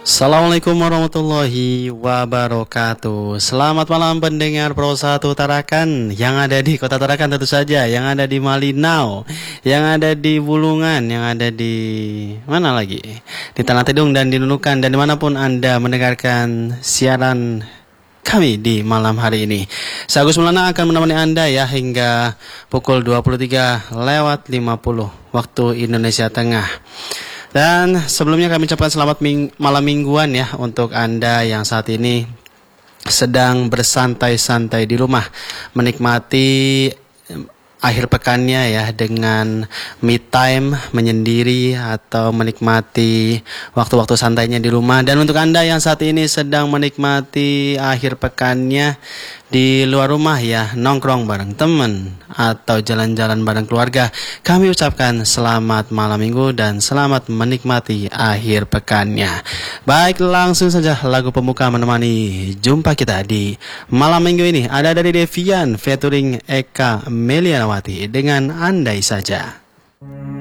Assalamualaikum warahmatullahi wabarakatuh. Selamat malam pendengar Pro 1 Tarakan yang ada di Kota Tarakan tentu saja, yang ada di Malinau, yang ada di Bulungan, yang ada di mana lagi? Di Tanah Tidung dan di Nunukan dan dimanapun Anda mendengarkan siaran kami di malam hari ini. Saya Agus Maulana akan menemani Anda ya hingga pukul 23:50 waktu Indonesia Tengah. Dan sebelumnya kami ucapkan selamat malam mingguan ya untuk Anda yang saat ini sedang bersantai-santai di rumah, menikmati akhir pekannya ya dengan me time, menyendiri atau menikmati waktu-waktu santainya di rumah. Dan untuk Anda yang saat ini sedang menikmati akhir pekannya di luar rumah ya, nongkrong bareng teman atau jalan-jalan bareng keluarga, kami ucapkan selamat malam minggu dan selamat menikmati akhir pekannya. Baik, langsung saja lagu pembuka menemani jumpa kita di malam minggu ini. Ada dari Devian featuring Eka Melianawati dengan Andai Saja.